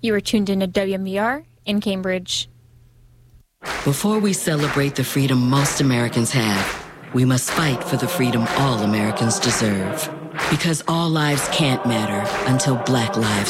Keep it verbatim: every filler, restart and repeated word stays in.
You are tuned in to W M E R in Cambridge. Before we celebrate the freedom most Americans have, we must fight for the freedom all Americans deserve. Because all lives can't matter until Black lives